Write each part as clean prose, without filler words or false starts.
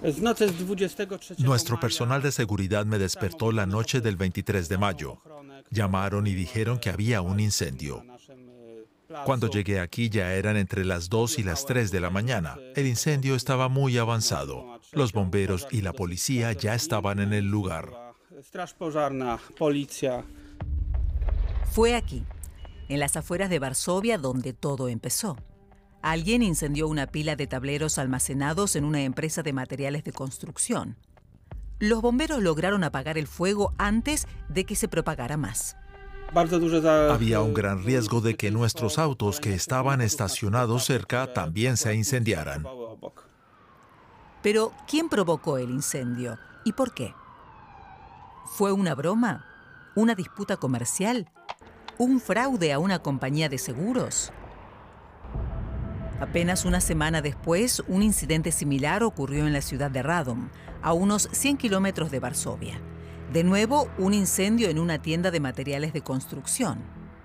Nuestro personal de seguridad me despertó la noche del 23 de mayo. Llamaron y dijeron que había un incendio. Cuando llegué aquí ya eran entre las 2 y las 3 de la mañana. El incendio estaba muy avanzado. Los bomberos y la policía ya estaban en el lugar. Fue aquí, en las afueras de Varsovia, donde todo empezó. Alguien incendió una pila de tableros almacenados en una empresa de materiales de construcción. Los bomberos lograron apagar el fuego antes de que se propagara más. Había un gran riesgo de que nuestros autos que estaban estacionados cerca también se incendiaran. Pero, ¿quién provocó el incendio y por qué? ¿Fue una broma? ¿Una disputa comercial? ¿Un fraude a una compañía de seguros? Apenas una semana después, un incidente similar ocurrió en la ciudad de Radom, a unos 100 kilómetros de Varsovia. De nuevo, un incendio en una tienda de materiales de construcción.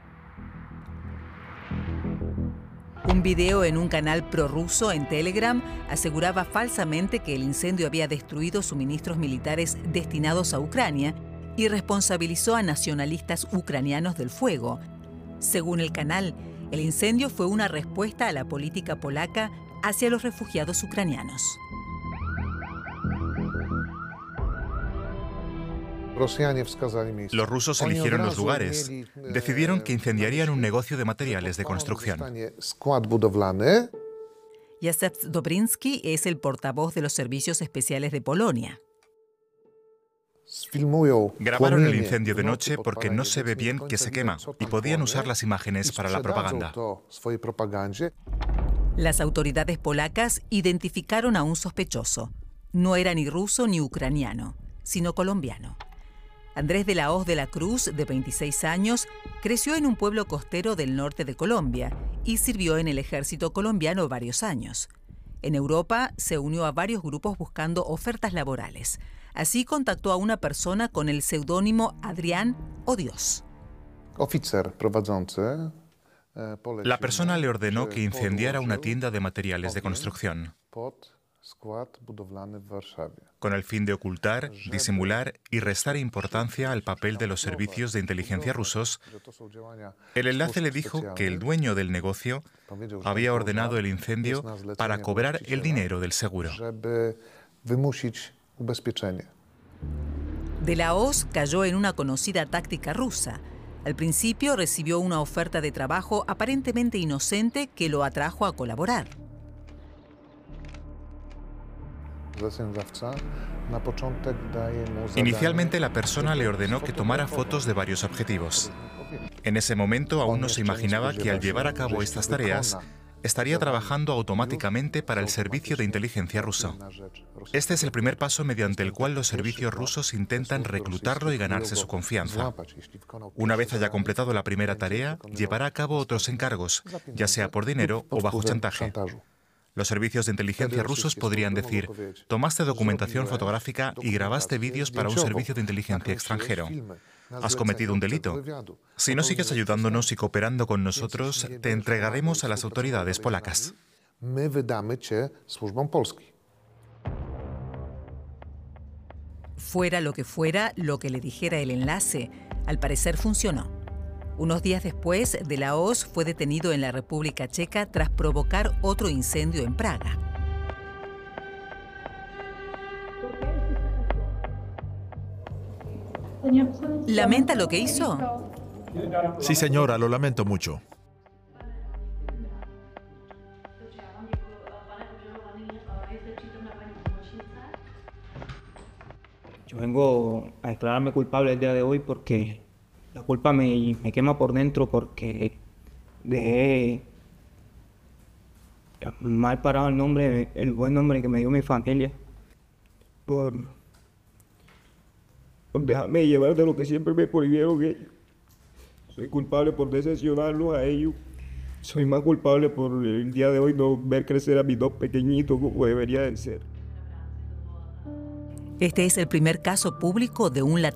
Un video en un canal prorruso en Telegram aseguraba falsamente que el incendio había destruido suministros militares destinados a Ucrania y responsabilizó a nacionalistas ucranianos del fuego. Según el canal, el incendio fue una respuesta a la política polaca hacia los refugiados ucranianos. Los rusos eligieron los lugares. Decidieron que incendiarían un negocio de materiales de construcción. Jacek Dobryński es el portavoz de los servicios especiales de Polonia. Grabaron el incendio de noche porque no se ve bien que se quema y podían usar las imágenes para la propaganda. Las autoridades polacas identificaron a un sospechoso. No era ni ruso ni ucraniano, sino colombiano. Andrés de la Hoz de la Cruz, de 26 años, creció en un pueblo costero del norte de Colombia y sirvió en el ejército colombiano varios años. En Europa se unió a varios grupos buscando ofertas laborales. Así contactó a una persona con el seudónimo Adrián o Dios. La persona le ordenó que incendiara una tienda de materiales de construcción, con el fin de ocultar, disimular y restar importancia al papel de los servicios de inteligencia rusos. El enlace le dijo que el dueño del negocio había ordenado el incendio para cobrar el dinero del seguro. De la Hoz cayó en una conocida táctica rusa. Al principio recibió una oferta de trabajo aparentemente inocente que lo atrajo a colaborar. Inicialmente la persona le ordenó que tomara fotos de varios objetivos. En ese momento aún no se imaginaba que al llevar a cabo estas tareas estaría trabajando automáticamente para el servicio de inteligencia ruso. Este es el primer paso mediante el cual los servicios rusos intentan reclutarlo y ganarse su confianza. Una vez haya completado la primera tarea, llevará a cabo otros encargos, ya sea por dinero o bajo chantaje. Los servicios de inteligencia rusos podrían decir: tomaste documentación fotográfica y grabaste vídeos para un servicio de inteligencia extranjero. Has cometido un delito. Si no sigues ayudándonos y cooperando con nosotros, te entregaremos a las autoridades polacas. Fuera lo que le dijera el enlace, al parecer funcionó. Unos días después, de la Hoz fue detenido en la República Checa tras provocar otro incendio en Praga. ¿Lamenta lo que hizo? Sí, señora, lo lamento mucho. Yo vengo a declararme culpable el día de hoy porque la culpa me quema por dentro, porque dejé mal parado el buen nombre que me dio mi familia, por dejarme llevar de lo que siempre me prohibieron ellos. Soy culpable por decepcionarlos a ellos. Soy más culpable por el día de hoy no ver crecer a mis dos pequeñitos como debería de ser. Este es el primer caso público de un latino